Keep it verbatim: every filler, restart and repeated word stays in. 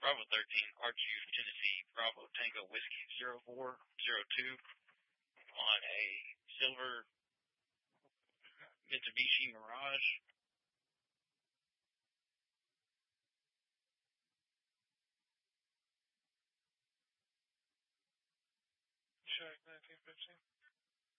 Bravo thirteen, Archview, Tennessee, Bravo Tango Whiskey zero four zero two on a silver Mitsubishi Mirage. Check nineteen fifteen.